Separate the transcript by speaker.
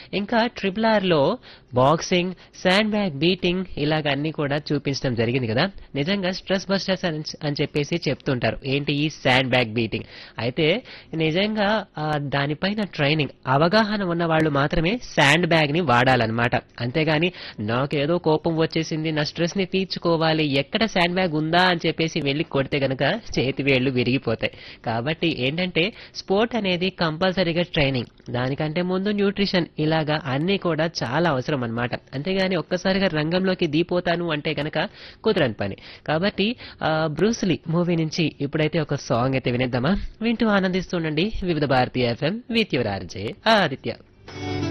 Speaker 1: ఇంకా triple R లో boxing, sand bag beating ఇలాగ అన్ని కూడా చూపించడం జరిగింది కదా. నిజంగా స్ట్రెస్ బస్టర్స్ అని చెప్పేసి చెప్తుంటారు. ఏంటి ఈ శాండ్ బ్యాగ్ బీటింగ్? అయితే నిజంగా దానిపైన ట్రైనింగ్ అవగాహన ఉన్న వాళ్ళు మాత్రమే శాండ్ బ్యాగ్ ని వాడాలన్నమాట. అంతేగాని నాకేదో కోపం వచ్చేసింది, నా స్ట్రెస్ ని తీర్చుకోవాలి, ఎక్కడ శాండ్ బ్యాగ్ ఉందా అని చెప్పేసి వెళ్ళి కొడితే గనక చేతి వేళ్లు విరిగిపోతాయి. కాబట్టి ఏంటంటే స్పోర్ట్ అనేది కంపల్సరీగా ట్రైనింగ్, దానికంటే ముందు న్యూట్రిషన్, ఇలాగా అన్నీ కూడా చాలా అవసరం అన్నమాట. అంతేగాని ఒక్కసారిగా రంగంలోకి దిగిపోతాను అంటే గనక కుదరని పని. కాబట్టి బ్రూస్లీ మూవీ నుంచి ఇప్పుడైతే ఒక సాంగ్ అయితే వినేద్దామా? వింటూ ఆనందిస్తూ ఉండండి వివిధ భారతీయ FM with your RJ Aditya.